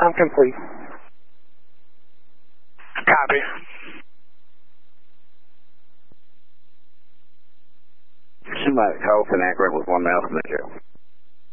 I'm complete. Copy. Somebody called and accurate with 1 mile from the jail.